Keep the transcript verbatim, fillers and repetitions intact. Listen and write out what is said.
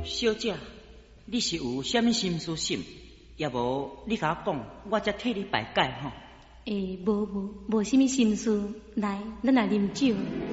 小姐，你是有啥物心思想？也无你甲我讲，我才替你排解吼。 诶，无无无啥物心思，来，咱来啉酒。